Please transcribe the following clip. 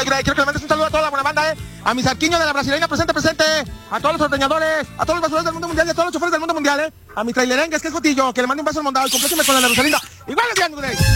Grey. Quiero que le mandes un saludo a toda la buena banda, a mis arquiños de la brasileña, presente, a todos los ordeñadores, a todos los basureros del mundo mundial y a todos los choferes del mundo mundial, a mi trailerengues, que es Jotillo, que le mande un beso al mondado y compléteme con la de Rosalinda. Igual el día, Grey.